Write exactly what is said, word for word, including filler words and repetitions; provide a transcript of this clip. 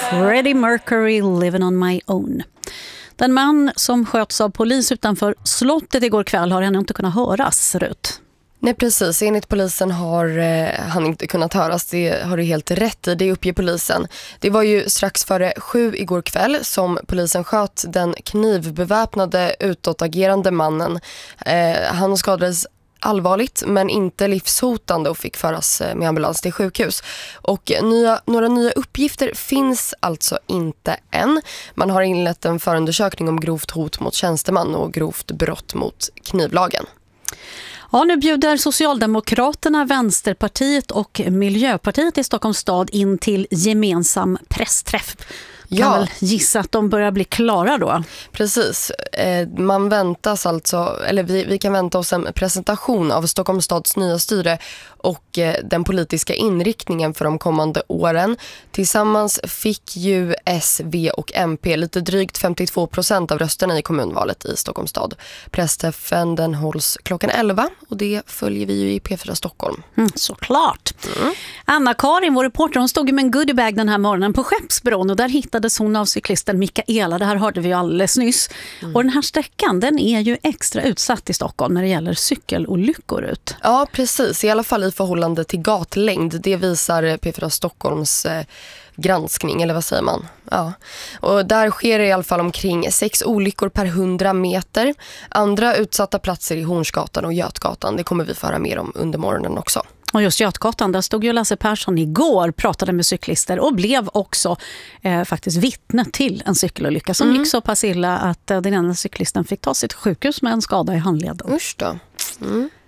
Freddie Mercury, Living on my own. Den man som sköts av polis utanför slottet igår kväll har ännu inte kunnat höras, Rut. Nej, precis. Enligt polisen har eh, han inte kunnat höras. Det har du helt rätt i. Det uppger polisen. Det var ju strax före sju igår kväll som polisen sköt den knivbeväpnade utåtagerande mannen. Eh, han skadades allvarligt men inte livshotande och fick föras med ambulans till sjukhus. Och nya, några nya uppgifter finns alltså inte än. Man har inlett en förundersökning om grovt hot mot tjänsteman och grovt brott mot knivlagen. Ja, nu bjuder Socialdemokraterna, Vänsterpartiet och Miljöpartiet i Stockholms stad in till gemensam pressträff. Kan Ja. väl gissa att de börjar bli klara då. Precis. Eh, man väntas alltså, eller vi, vi kan vänta oss en presentation av Stockholms stads nya styre och eh, den politiska inriktningen för de kommande åren. Tillsammans fick ju S, V och M P lite drygt femtiotvå procent av rösterna i kommunvalet i Stockholms stad. Pressträffen den hålls klockan elva och det följer vi ju i P fyra Stockholm. Mm, såklart. Mm. Anna-Karin, vår reporter, hon stod med en goodiebag den här morgonen på Skeppsbron och där hittades hon av cyklisten Mikaela. Det här hörde vi ju alldeles nyss. Mm. Och den här sträckan, den är ju extra utsatt i Stockholm när det gäller cykelolyckor ut. Ja, precis. I alla fall i förhållande till gatlängd. Det visar P fyra Stockholms eh, granskning, eller vad säger man? Ja. Och där sker i alla fall omkring sex olyckor per hundra meter. Andra utsatta platser i Hornsgatan och Götgatan, det kommer vi föra mer om under morgonen också. Och just Götgatan, där stod ju Lasse Persson igår, pratade med cyklister och blev också eh, faktiskt vittne till en cykelolycka som mm. gick så pass illa att eh, den ena cyklisten fick ta sitt sjukhus med en skada i handleden. Usch då. Mm.